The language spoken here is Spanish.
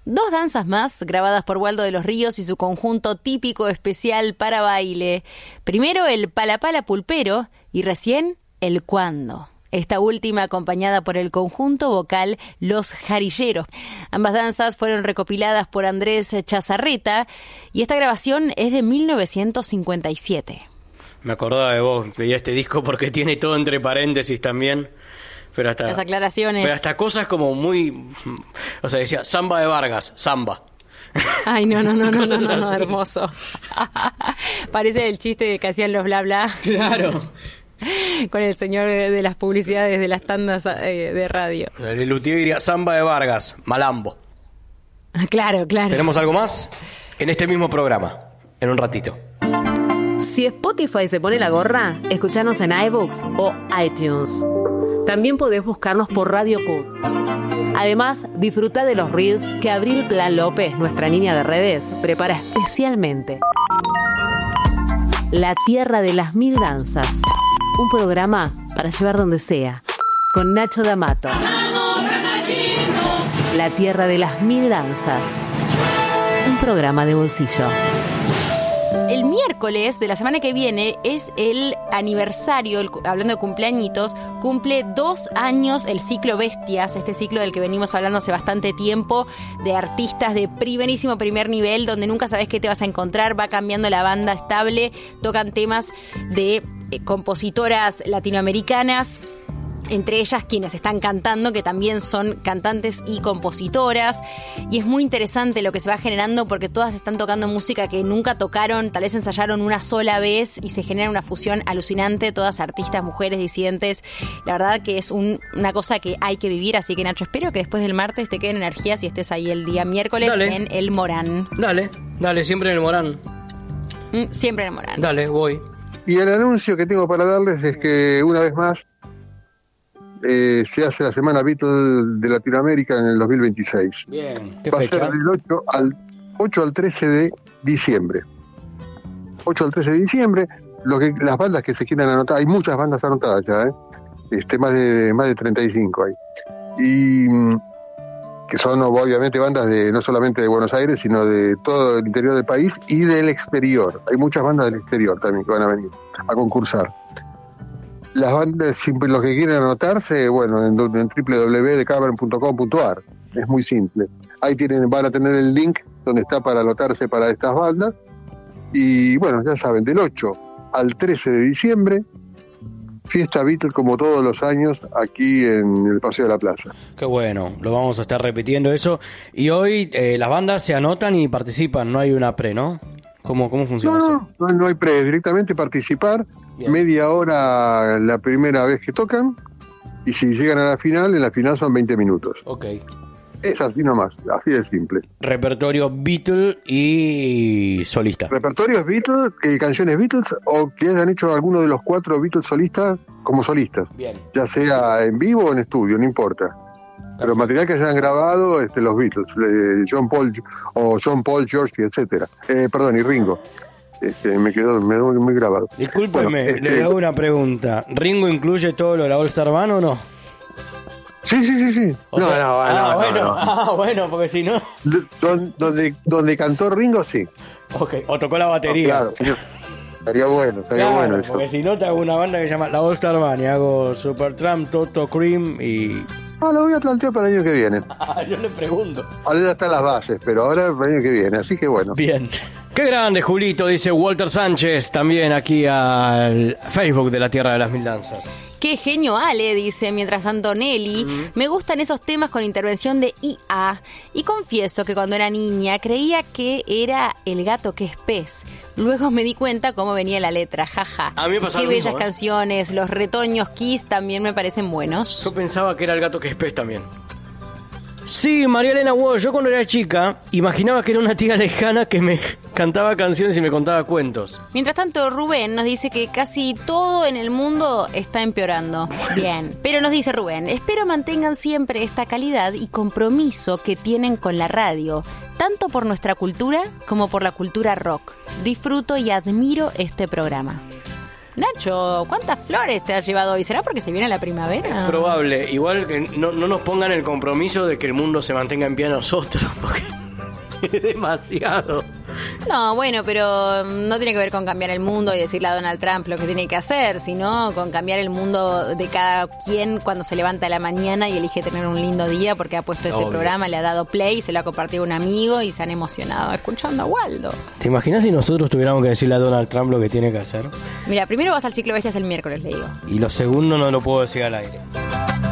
2 danzas más grabadas por Waldo de los Ríos y su conjunto típico especial para baile. Primero el Pala Pala Pulpero y recién el Cuando. Esta última acompañada por el conjunto vocal Los Jarilleros. Ambas danzas fueron recopiladas por Andrés Chazarreta y esta grabación es de 1957. Me acordaba de vos, veía este disco porque tiene todo entre paréntesis también. Pero hasta, las aclaraciones. Pero hasta cosas como muy... O sea, decía, samba de Vargas, samba. Ay, no, hermoso. Parece el chiste que hacían los bla bla. Claro. Con el señor de las publicidades de las tandas de radio. El luthier diría, samba de Vargas, malambo. Claro. ¿Tenemos algo más? En este mismo programa, en un ratito. Si Spotify se pone la gorra, escuchanos en iVoox o iTunes. También podés buscarnos por Radio Cut. Además, disfruta de los reels que Abril Plan López, nuestra niña de redes, prepara especialmente. La Tierra de las Mil Danzas. Un programa para llevar donde sea. Con Nacho D'Amato. La Tierra de las Mil Danzas. Un programa de bolsillo. El miércoles de la semana que viene es el aniversario, hablando de cumpleañitos, cumple 2 años el ciclo Bestias, este ciclo del que venimos hablando hace bastante tiempo, de artistas de primerísimo primer nivel, donde nunca sabes qué te vas a encontrar, va cambiando la banda estable, tocan temas de compositoras latinoamericanas, entre ellas quienes están cantando, que también son cantantes y compositoras, y es muy interesante lo que se va generando porque todas están tocando música que nunca tocaron, tal vez ensayaron una sola vez y se genera una fusión alucinante, todas artistas, mujeres, disidentes. La verdad que es una cosa que hay que vivir, así que Nacho, espero que después del martes te queden energías y estés ahí el día miércoles. Dale. En el Morán. Dale, siempre en el Morán. Siempre en el Morán. Dale, voy. Y el anuncio que tengo para darles es que una vez más se hace la Semana Beatles de Latinoamérica en el 2026. Bien, ¿qué va fecha? Va a ser del 8 al 13 de diciembre. 8 al 13 de diciembre, las bandas que se quieran anotar, hay muchas bandas anotadas ya, más de 35 hay. Y que son obviamente bandas no solamente de Buenos Aires, sino de todo el interior del país y del exterior. Hay muchas bandas del exterior también que van a venir a concursar. Las bandas, los que quieren anotarse, bueno, en www.decavern.com.ar, es muy simple. Ahí van a tener el link donde está para anotarse para estas bandas. Y bueno, ya saben, del 8 al 13 de diciembre, fiesta Beatles como todos los años aquí en el Paseo de la Plaza. Qué bueno, lo vamos a estar repitiendo eso. Y hoy las bandas se anotan y participan, no hay una pre, ¿no? ¿Cómo funciona eso? No hay pre, directamente participar. Bien. Media hora la primera vez que tocan, y si llegan a la final, en la final son 20 minutos. Ok. Es así nomás, así de simple. Repertorio Beatles y solistas. Repertorios Beatles, canciones Beatles, o que hayan hecho alguno de los 4 Beatles solistas como solistas. Bien. Ya sea en vivo o en estudio, no importa. Pero material que hayan grabado los Beatles, John Paul, George, etcétera. Y Ringo. Me quedó muy grabado. Discúlpeme, le hago una pregunta. ¿Ringo incluye todo lo de la All Star Band o no? Sí. Bueno, porque si no... Donde cantó Ringo, sí. Ok, o tocó la batería. No, claro, estaría bueno eso. Porque si no te hago una banda que se llama la All Star Band y hago Supertramp, Toto, Cream y... lo voy a plantear para el año que viene. Yo le pregunto. Ahora ya están las bases, pero ahora para el año que viene, así que bueno. Bien. Qué grande, Julito, dice Walter Sánchez, también aquí al Facebook de la Tierra de las Mil Danzas. Qué genio Ale, dice, mientras Antonelli, me gustan esos temas con intervención de IA. Y confieso que cuando era niña creía que era el gato que es pez. Luego me di cuenta cómo venía la letra, jaja. A mí me pasaba Qué lo mismo, bellas canciones, los retoños Kiss también me parecen buenos. Yo pensaba que era el gato que es pez también. Sí, María Elena Walsh, yo cuando era chica imaginaba que era una tía lejana que me cantaba canciones y me contaba cuentos. Mientras tanto, Rubén nos dice que casi todo en el mundo está empeorando. Bien, pero nos dice Rubén, espero mantengan siempre esta calidad y compromiso que tienen con la radio, tanto por nuestra cultura como por la cultura rock. Disfruto y admiro este programa. Nacho, ¿cuántas flores te has llevado hoy? ¿Será porque se viene la primavera? Probable. Igual que no nos pongan el compromiso de que el mundo se mantenga en pie a nosotros, porque es demasiado. No, bueno, pero no tiene que ver con cambiar el mundo y decirle a Donald Trump lo que tiene que hacer, sino con cambiar el mundo de cada quien cuando se levanta a la mañana y elige tener un lindo día porque ha puesto este programa, le ha dado play, se lo ha compartido a un amigo y se han emocionado escuchando a Waldo. ¿Te imaginas si nosotros tuviéramos que decirle a Donald Trump lo que tiene que hacer? Mira, primero vas al Ciclo Bestias el miércoles, le digo. Y lo segundo no lo puedo decir al aire.